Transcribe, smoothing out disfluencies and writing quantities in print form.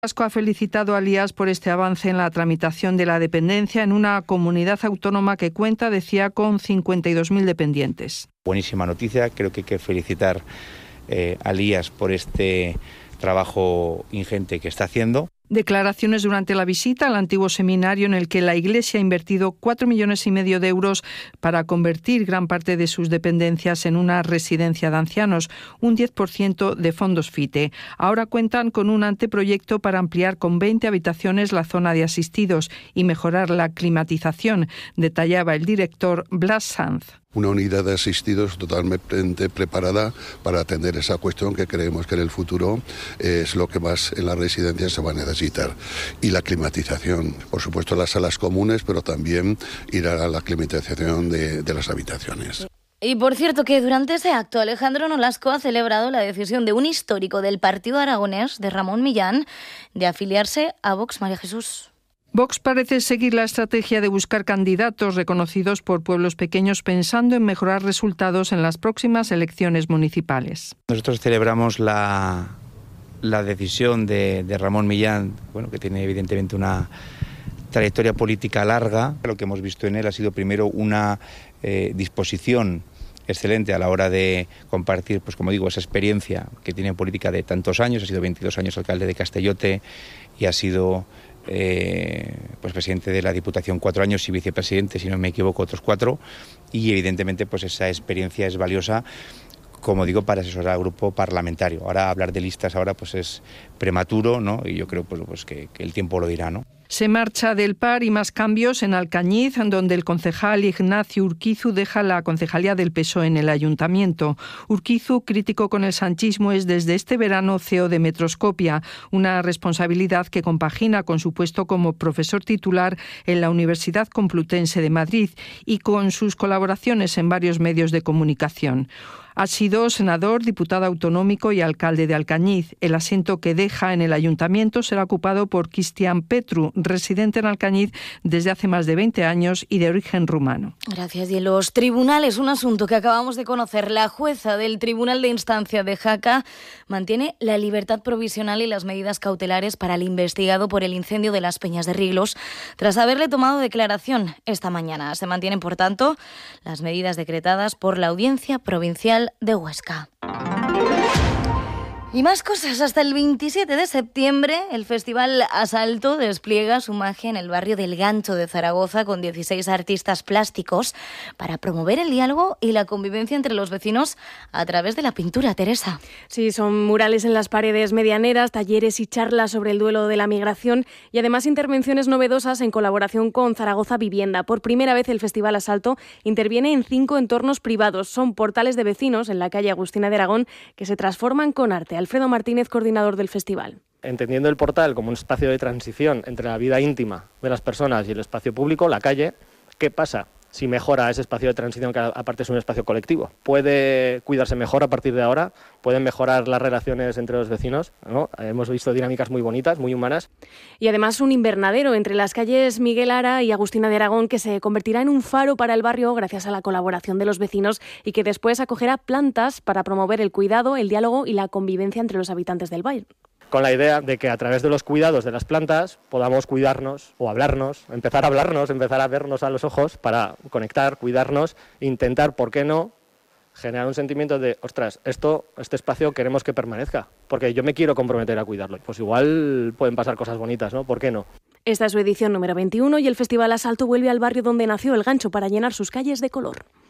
Vasco ha felicitado a Elías por este avance en la tramitación de la dependencia en una comunidad autónoma que cuenta, decía, con 52.000 dependientes. Buenísima noticia, creo que hay que felicitar a Elías por este trabajo ingente que está haciendo. Declaraciones durante la visita al antiguo seminario en el que la Iglesia ha invertido 4,5 millones de euros para convertir gran parte de sus dependencias en una residencia de ancianos, un 10% de fondos FITE. Ahora cuentan con un anteproyecto para ampliar con 20 habitaciones la zona de asistidos y mejorar la climatización, detallaba el director Blas Sanz. Una unidad de asistidos totalmente preparada para atender esa cuestión que creemos que en el futuro es lo que más en las residencias se va a necesitar. Y la climatización, por supuesto las salas comunes, pero también ir a la climatización de las habitaciones. Y por cierto que durante ese acto Alejandro Nolasco ha celebrado la decisión de un histórico del partido aragonés, de Ramón Millán, de afiliarse a Vox. María Jesús. Vox parece seguir la estrategia de buscar candidatos reconocidos por pueblos pequeños pensando en mejorar resultados en las próximas elecciones municipales. Nosotros celebramos la decisión de Ramón Millán, que tiene evidentemente una trayectoria política larga. Lo que hemos visto en él ha sido primero una disposición excelente a la hora de compartir, pues como digo, esa experiencia que tiene en política de tantos años. Ha sido 22 años alcalde de Castellote y ha sido pues presidente de la Diputación 4 años y vicepresidente, si no me equivoco, otros 4, y evidentemente pues esa experiencia es valiosa, como digo, para asesorar al grupo parlamentario. Ahora hablar de listas ahora pues es prematuro, ¿no? Y yo creo pues que el tiempo lo dirá, ¿no? Se marcha del PAR y más cambios en Alcañiz, donde el concejal Ignacio Urquizu deja la concejalía del PSOE en el ayuntamiento. Urquizu, crítico con el sanchismo, es desde este verano CEO de Metroscopia, una responsabilidad que compagina con su puesto como profesor titular en la Universidad Complutense de Madrid y con sus colaboraciones en varios medios de comunicación. Ha sido senador, diputado autonómico y alcalde de Alcañiz. El asiento que deja en el ayuntamiento será ocupado por Cristian Petru, residente en Alcañiz desde hace más de 20 años y de origen rumano. Gracias. Y en los tribunales, un asunto que acabamos de conocer. La jueza del Tribunal de Instancia de Jaca mantiene la libertad provisional y las medidas cautelares para el investigado por el incendio de las Peñas de Riglos, tras haberle tomado declaración esta mañana. Se mantienen, por tanto, las medidas decretadas por la Audiencia Provincial de Huesca. Y más cosas. Hasta el 27 de septiembre, el Festival Asalto despliega su magia en el barrio del Gancho de Zaragoza con 16 artistas plásticos para promover el diálogo y la convivencia entre los vecinos a través de la pintura. Teresa. Sí, son murales en las paredes medianeras, talleres y charlas sobre el duelo de la migración y además intervenciones novedosas en colaboración con Zaragoza Vivienda. Por primera vez el Festival Asalto interviene en 5 entornos privados. Son portales de vecinos en la calle Agustina de Aragón que se transforman con arte. Alfredo Martínez, coordinador del festival. Entendiendo el portal como un espacio de transición entre la vida íntima de las personas y el espacio público, la calle, ¿qué pasa si mejora ese espacio de transición que aparte es un espacio colectivo? ¿Puede cuidarse mejor a partir de ahora? ¿Pueden mejorar las relaciones entre los vecinos? ¿No? Hemos visto dinámicas muy bonitas, muy humanas. Y además un invernadero entre las calles Miguel Ara y Agustina de Aragón que se convertirá en un faro para el barrio gracias a la colaboración de los vecinos y que después acogerá plantas para promover el cuidado, el diálogo y la convivencia entre los habitantes del valle. Con la idea de que a través de los cuidados de las plantas podamos cuidarnos o hablarnos, empezar a hablarnos, empezar a vernos a los ojos para conectar, cuidarnos, intentar, ¿por qué no?, generar un sentimiento de, ostras, este espacio queremos que permanezca, porque yo me quiero comprometer a cuidarlo. Pues igual pueden pasar cosas bonitas, ¿no? ¿Por qué no? Esta es su edición número 21 y el Festival Asalto vuelve al barrio donde nació el Gancho para llenar sus calles de color.